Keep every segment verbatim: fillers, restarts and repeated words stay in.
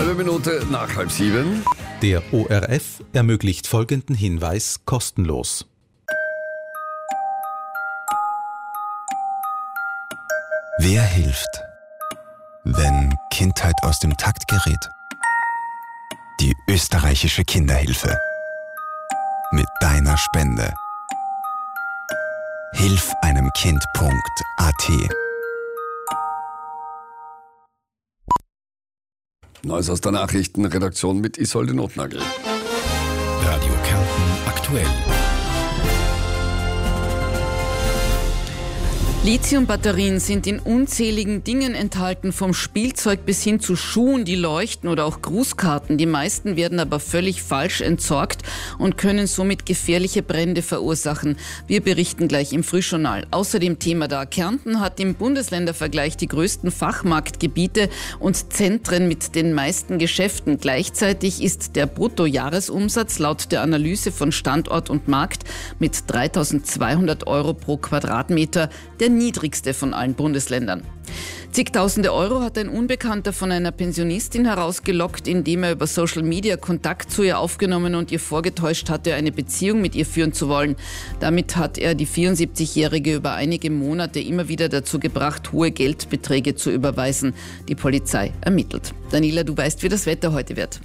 Halbe Minute nach halb sieben. Der O R F ermöglicht folgenden Hinweis kostenlos. Wer hilft, wenn Kindheit aus dem Takt gerät? Die österreichische Kinderhilfe. Mit deiner Spende. hilf einem Kind punkt a t. Neues aus der Nachrichtenredaktion mit Isolde Notnagel. Radio Kärnten aktuell. Lithiumbatterien sind in unzähligen Dingen enthalten, vom Spielzeug bis hin zu Schuhen, die leuchten oder auch Grußkarten. Die meisten werden aber völlig falsch entsorgt und können somit gefährliche Brände verursachen. Wir berichten gleich im Frühjournal. Außerdem Thema da: Kärnten hat im Bundesländervergleich die größten Fachmarktgebiete und Zentren mit den meisten Geschäften. Gleichzeitig ist der Bruttojahresumsatz laut der Analyse von Standort und Markt mit dreitausendzweihundert Euro pro Quadratmeter der niedrigste von allen Bundesländern. Zigtausende Euro hat ein Unbekannter von einer Pensionistin herausgelockt, indem er über Social Media Kontakt zu ihr aufgenommen und ihr vorgetäuscht hatte, eine Beziehung mit ihr führen zu wollen. Damit hat er die vierundsiebzigjährige über einige Monate immer wieder dazu gebracht, hohe Geldbeträge zu überweisen. Die Polizei ermittelt. Daniela, du weißt, wie das Wetter heute wird.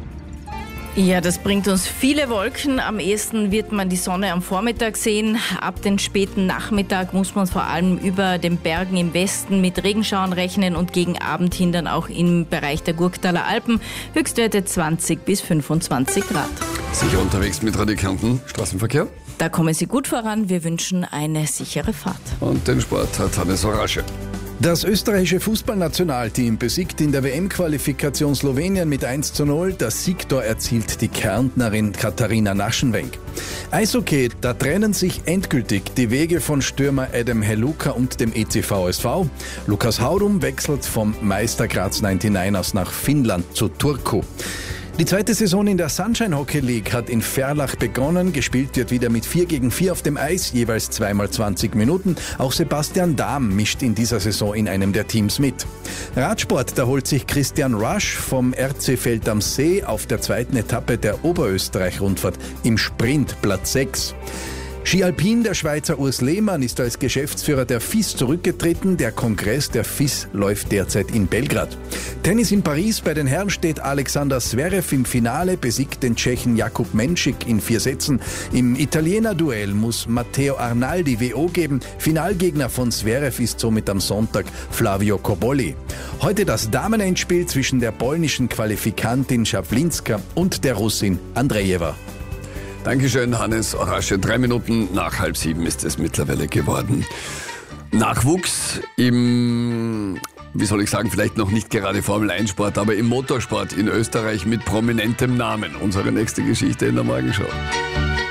Ja, das bringt uns viele Wolken. Am ehesten wird man die Sonne am Vormittag sehen. Ab den späten Nachmittag muss man vor allem über den Bergen im Westen mit Regenschauern rechnen und gegen Abend hin dann auch im Bereich der Gurktaler Alpen Höchstwerte zwanzig bis fünfundzwanzig Grad. Sicher unterwegs mit Radio Kärnten. Straßenverkehr? Da kommen Sie gut voran. Wir wünschen eine sichere Fahrt. Und den Sport hat Hannes Orasche. Das österreichische Fußballnationalteam besiegt in der W M-Qualifikation Slowenien mit eins zu null. Das Siegtor erzielt die Kärntnerin Katharina Naschenwenk. Eishockey, da trennen sich endgültig die Wege von Stürmer Adam Heluka und dem E C V S V. Lukas Haurum wechselt vom Meister Graz neunundneunzigers nach Finnland zu Turku. Die zweite Saison in der Sunshine Hockey League hat in Ferlach begonnen. Gespielt wird wieder mit vier gegen vier auf dem Eis, jeweils zweimal zwanzig Minuten. Auch Sebastian Dahm mischt in dieser Saison in einem der Teams mit. Radsport, da holt sich Christian Rush vom R C Feld am See auf der zweiten Etappe der Oberösterreich-Rundfahrt im Sprint Platz sechs. Ski Alpin, der Schweizer Urs Lehmann ist als Geschäftsführer der F I S zurückgetreten. Der Kongress der F I S läuft derzeit in Belgrad. Tennis in Paris, bei den Herren steht Alexander Zverev im Finale, besiegt den Tschechen Jakub Menšik in vier Sätzen. Im Italiener-Duell muss Matteo Arnaldi W O geben. Finalgegner von Zverev ist somit am Sonntag Flavio Cobolli. Heute das Damenendspiel zwischen der polnischen Qualifikantin Schawlinska und der Russin Andrejewa. Dankeschön, Hannes Orasche. Drei Minuten nach halb sieben ist es mittlerweile geworden. Nachwuchs im, wie soll ich sagen, vielleicht noch nicht gerade Formel eins Sport, aber im Motorsport in Österreich mit prominentem Namen. Unsere nächste Geschichte in der Morgenschau.